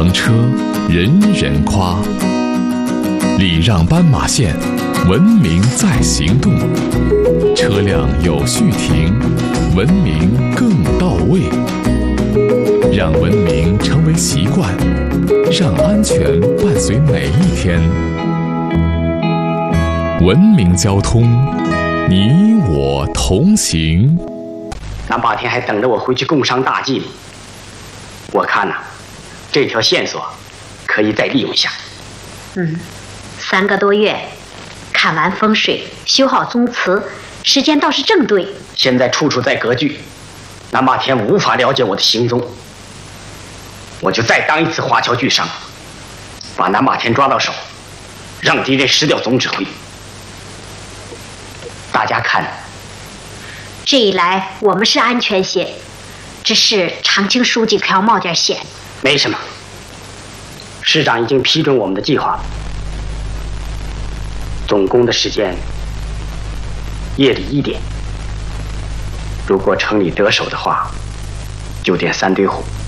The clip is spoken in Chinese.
房车人人夸，礼让斑马线，文明在行动。车辆有序停，文明更到位。让文明成为习惯，让安全伴随每一天。文明交通，你我同行。 南霸天还等着我回去共商大计呢。我看呐，这条线索可以再利用一下。 3个多月，看完风水，修好宗祠，时间倒是正对。 现在处处在割据，南霸天无法了解我的行踪，我就再当一次华侨巨商，把南霸天抓到手，让敌人失掉总指挥。大家看， 这一来我们是安全些，只是长青书记可要冒点险。 没什么，市长已经批准我们的计划了。总攻的时间夜里1点，如果城里得手的话，就点3堆火。